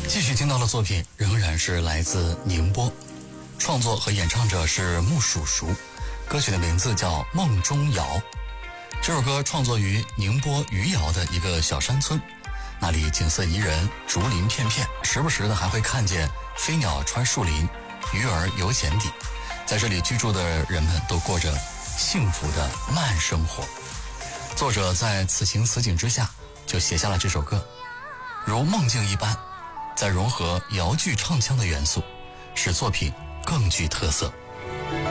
继续听到的作品仍然是来自宁波，创作和演唱者是木蜀黍，歌曲的名字叫《梦中谣》。这首歌创作于宁波余姚的一个小山村，那里景色宜人，竹林片片，时不时的还会看见飞鸟穿树林，鱼儿游浅底。在这里居住的人们都过着幸福的慢生活。作者在此情此景之下，就写下了这首歌，如梦境一般，在融合瑶剧唱腔的元素，使作品更具特色。